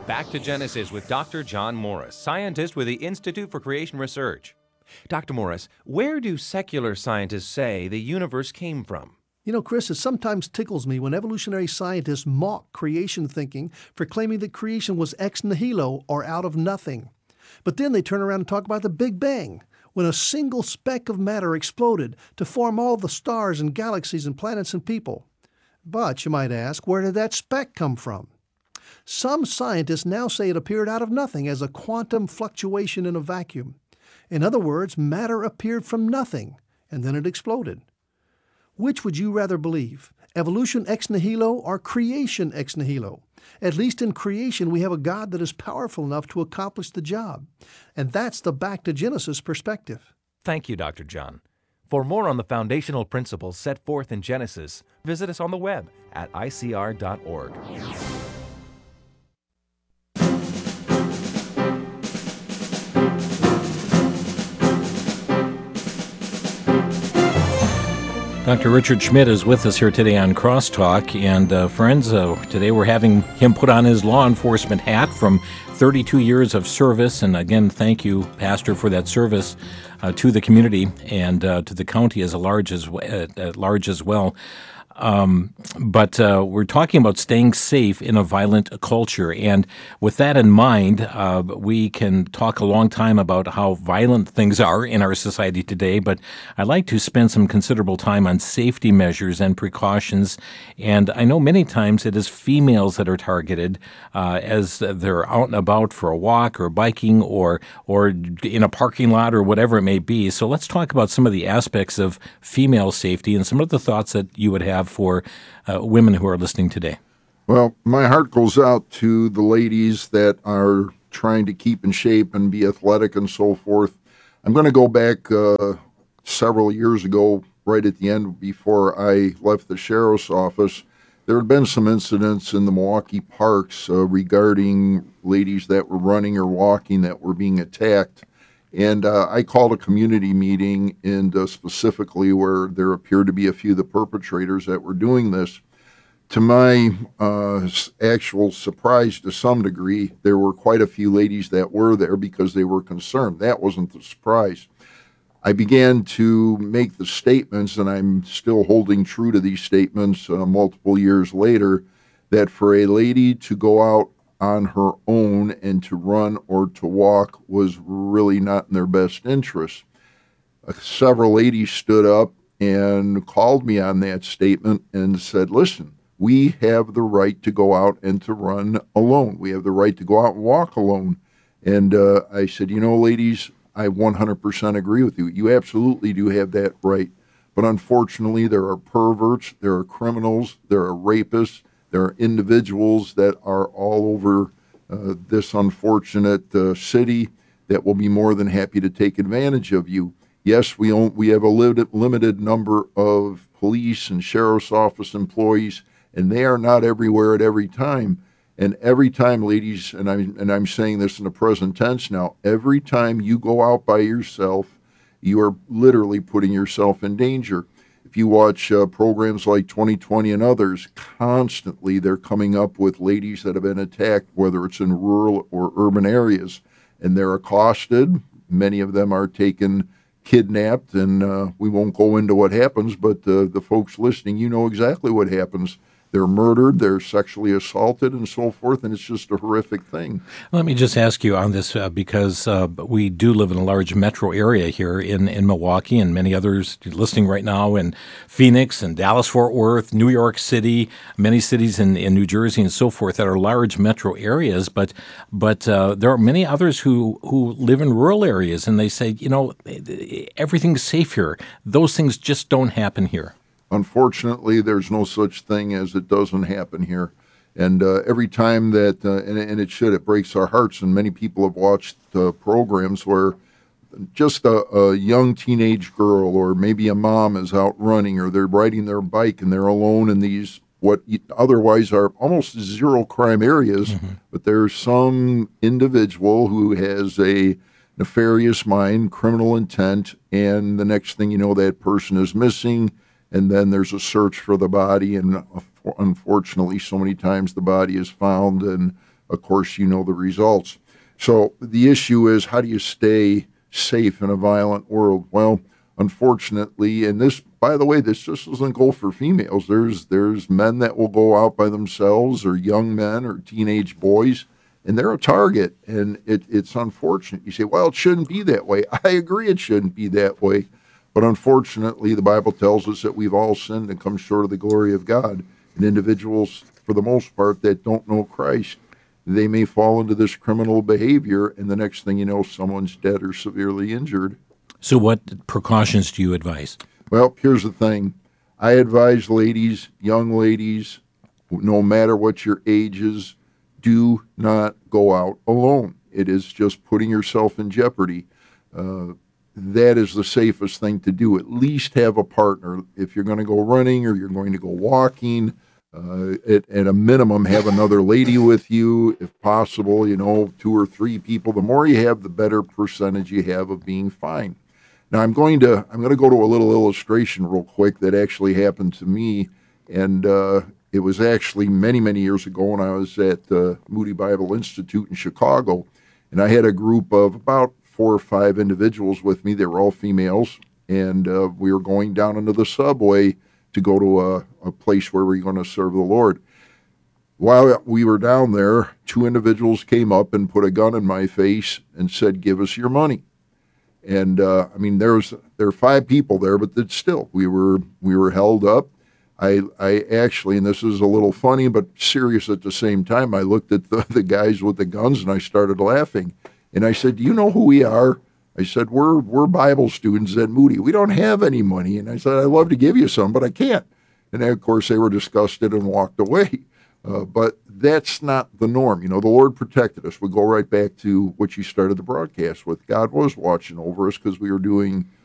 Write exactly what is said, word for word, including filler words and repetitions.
Back to Genesis with Doctor John Morris, scientist with the Institute for Creation Research. Doctor Morris, where do secular scientists say the universe came from? You know, Chris, it sometimes tickles me when evolutionary scientists mock creation thinking for claiming that creation was ex nihilo, or out of nothing. But then they turn around and talk about the Big Bang, when a single speck of matter exploded to form all the stars and galaxies and planets and people. But, you might ask, where did that speck come from? Some scientists now say it appeared out of nothing as a quantum fluctuation in a vacuum. In other words, matter appeared from nothing, and then it exploded. Which would you rather believe, evolution ex nihilo or creation ex nihilo? At least in creation, we have a God that is powerful enough to accomplish the job. And that's the back to Genesis perspective. Thank you, Doctor John. For more on the foundational principles set forth in Genesis, visit us on the web at I C R dot org. Doctor Richard Schmidt is with us here today on Crosstalk, and uh, friends, uh, today we're having him put on his law enforcement hat from thirty-two years of service, and again, thank you, Pastor, for that service uh, to the community and uh, to the county as a large as w- at large as well. Um, but uh, we're talking about staying safe in a violent culture. And with that in mind, uh, we can talk a long time about how violent things are in our society today. But I'd like to spend some considerable time on safety measures and precautions. And I know many times it is females that are targeted uh, as they're out and about for a walk or biking or, or in a parking lot or whatever it may be. So let's talk about some of the aspects of female safety and some of the thoughts that you would have for uh, women who are listening today. Well, my heart goes out to the ladies that are trying to keep in shape and be athletic and so forth. I'm going to go back uh, several years ago, right at the end before I left the sheriff's office. There had been some incidents in the Milwaukee parks uh, regarding ladies that were running or walking that were being attacked. And uh, I called a community meeting, and uh, specifically where there appeared to be a few of the perpetrators that were doing this. To my uh, actual surprise, to some degree, there were quite a few ladies that were there because they were concerned. That wasn't the surprise. I began to make the statements, and I'm still holding true to these statements uh, multiple years later, that for a lady to go out on her own and to run or to walk was really not in their best interest. Uh, several ladies stood up and called me on that statement and said, listen, we have the right to go out and to run alone. We have the right to go out and walk alone. And uh, I said, you know, ladies, I one hundred percent agree with you. You absolutely do have that right. But unfortunately, there are perverts, there are criminals, there are rapists, there are individuals that are all over uh, this unfortunate uh, city that will be more than happy to take advantage of you. Yes, we own, we have a limited, limited number of police and sheriff's office employees, and they are not everywhere at every time. And every time, ladies, and I'm, and I'm saying this in the present tense now, every time you go out by yourself, you are literally putting yourself in danger. If you watch uh, programs like twenty twenty and others, constantly they're coming up with ladies that have been attacked, whether it's in rural or urban areas, and they're accosted. Many of them are taken kidnapped, and uh, we won't go into what happens, but uh, the folks listening, you know exactly what happens. They're murdered, they're sexually assaulted, and so forth, and it's just a horrific thing. Let me just ask you on this, uh, because uh, we do live in a large metro area here in, in Milwaukee, and many others listening right now in Phoenix and Dallas-Fort Worth, New York City, many cities in, in New Jersey and so forth that are large metro areas, but but uh, there are many others who, who live in rural areas, and they say, you know, everything's safe here. Those things just don't happen here. Unfortunately, there's no such thing as it doesn't happen here. And uh, every time that, uh, and, and it should, it breaks our hearts. And many people have watched uh, programs where just a, a young teenage girl or maybe a mom is out running, or they're riding their bike and they're alone in these what otherwise are almost zero crime areas. Mm-hmm. But there's some individual who has a nefarious mind, criminal intent, and the next thing you know, that person is missing. And then there's a search for the body, and unfortunately, so many times the body is found, and of course, you know the results. So the issue is, how do you stay safe in a violent world? Well, unfortunately, and this, by the way, this just doesn't go for females. There's there's men that will go out by themselves, or young men, or teenage boys, and they're a target. And it, it's unfortunate. You say, well, it shouldn't be that way. I agree it shouldn't be that way. But unfortunately, the Bible tells us that we've all sinned and come short of the glory of God. And individuals, for the most part, that don't know Christ, they may fall into this criminal behavior, and the next thing you know, someone's dead or severely injured. So what precautions do you advise? Well, here's the thing. I advise ladies, young ladies, no matter what your age is, do not go out alone. It is just putting yourself in jeopardy. Uh, that is the safest thing to do. At least have a partner. If you're going to go running or you're going to go walking, uh, at, at a minimum, have another lady with you, if possible, you know, two or three people. The more you have, the better percentage you have of being fine. Now, I'm going to I'm going to go to a little illustration real quick that actually happened to me, and uh, it was actually many, many years ago when I was at uh, Moody Bible Institute in Chicago, and I had a group of about four or five individuals with me. They were all females, and uh, we were going down into the subway to go to a, a place where we were going to serve the Lord. While we were down there, two individuals came up and put a gun in my face and said, "Give us your money." And uh, I mean, there was there were five people there, but it's still we were we were held up. I I actually, and this is a little funny but serious at the same time, I looked at the, the guys with the guns and I started laughing. And I said, "Do you know who we are?" I said, we're we're Bible students at Moody. We don't have any money. And I said, "I'd love to give you some, but I can't." And then, of course, they were disgusted and walked away. Uh, but that's not the norm. You know, the Lord protected us. We go right back to what you started the broadcast with. God was watching over us because we were doing